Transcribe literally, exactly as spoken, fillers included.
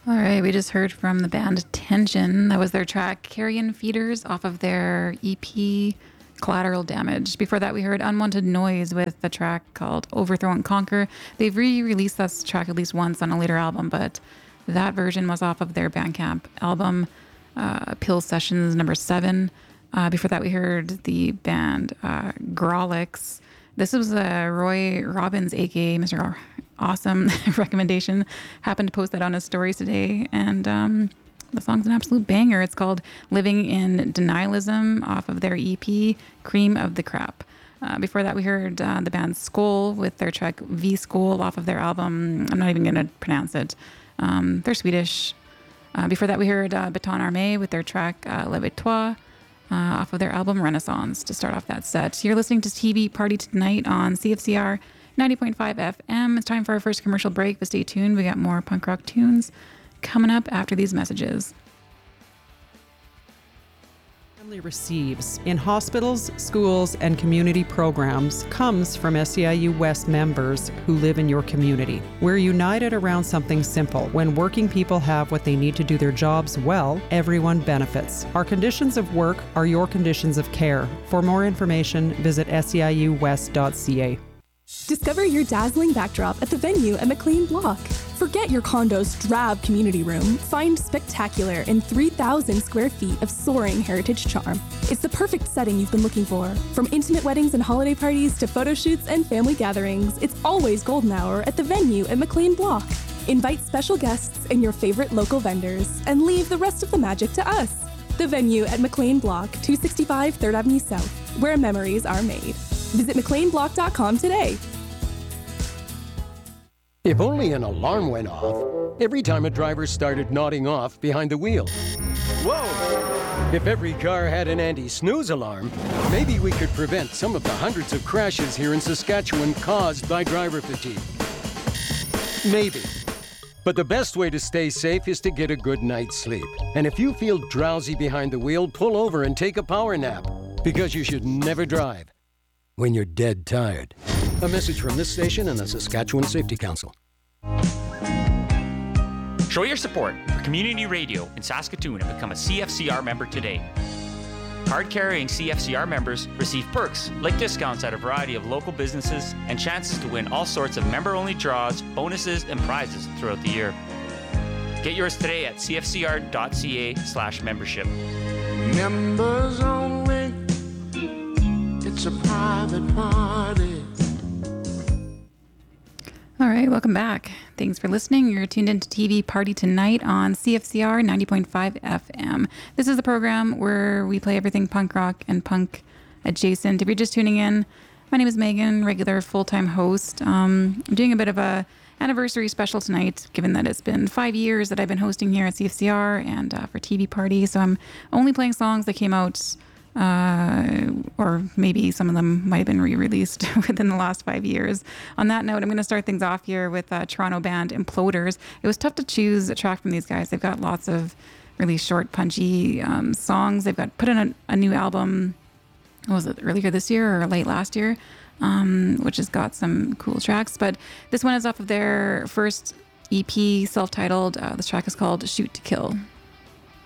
All right, we just heard from the band Tension. That was their track Carrion Feeders off of their E P Collateral Damage. Before that, we heard Unwanted Noise with the track called Overthrow and Conquer. They've re-released this track at least once on a later album, but that version was off of their Bandcamp album, uh, Pill Sessions number seven. Uh, before that, we heard the band uh, Grolix. This was uh, Roy Robbins, aka Mister Awesome recommendation. Happened to post that on his stories today, and um, the song's an absolute banger. It's called Living in Denialism off of their E P, Cream of the Crap. Uh, before that, we heard uh, the band Skol with their track V Skol off of their album. I'm not even going to pronounce it. Um, they're Swedish. Uh, before that, we heard uh, Baton Armé with their track uh, Lève-toi uh, off of their album Renaissance to start off that set. You're listening to T V Party Tonight on C F C R ninety point five F M. It's time for our first commercial break, but stay tuned. We got more punk rock tunes coming up after these messages. Family receives in hospitals, schools, and community programs comes from S E I U West members who live in your community. We're united around something simple. When working people have what they need to do their jobs well, everyone benefits. Our conditions of work are your conditions of care. For more information, visit S E I U west dot C A. Discover your dazzling backdrop at the Venue at McLean Block. Forget your condo's drab community room. Find spectacular in three thousand square feet of soaring heritage charm. It's the perfect setting you've been looking for. From intimate weddings and holiday parties to photo shoots and family gatherings, it's always golden hour at the Venue at McLean Block. Invite special guests and your favorite local vendors and leave the rest of the magic to us. The Venue at McLean Block, two sixty-five third Avenue South, where memories are made. Visit mclean block dot com today. If only an alarm went off every time a driver started nodding off behind the wheel. Whoa! If every car had an anti-snooze alarm, maybe we could prevent some of the hundreds of crashes here in Saskatchewan caused by driver fatigue. Maybe. But the best way to stay safe is to get a good night's sleep. And if you feel drowsy behind the wheel, pull over and take a power nap. Because you should never drive when you're dead tired. A message from this station and the Saskatchewan Safety Council. Show your support for community radio in Saskatoon and become a C F C R member today. Card-carrying C F C R members receive perks like discounts at a variety of local businesses and chances to win all sorts of member-only draws, bonuses, and prizes throughout the year. Get yours today at c f c r dot c a slash membership. Members only. It's a private party. All right, welcome back. Thanks for listening. You're tuned into T V Party Tonight on C F C R ninety point five F M. This is the program where we play everything punk rock and punk adjacent. If you're just tuning in, my name is Megan, regular full-time host. Um, I'm doing a bit of a anniversary special tonight, given that it's been five years that I've been hosting here at C F C R and uh, for T V Party. So I'm only playing songs that came out Uh, or maybe some of them might have been re-released within the last five years. On that note, I'm going to start things off here with uh, Toronto band Imploders. It was tough to choose a track from these guys. They've got lots of really short, punchy um, songs. They've got put in a, a new album, what was it, earlier this year or late last year, um, which has got some cool tracks. But this one is off of their first E P, self-titled. Uh, this track is called Shoot to Kill.